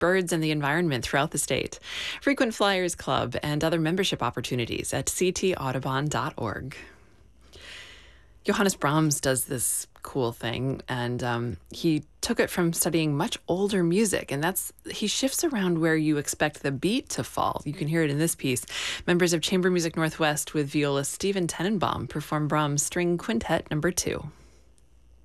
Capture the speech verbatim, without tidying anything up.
birds and the environment throughout the state. Frequent Flyers Club and other membership opportunities at c t audubon dot org. Johannes Brahms does this cool thing, and um, he took it from studying much older music, and that's he shifts around where you expect the beat to fall. You can hear it in this piece. Members of Chamber Music Northwest with violist Stephen Tenenbaum perform Brahms' String Quintet Number Two.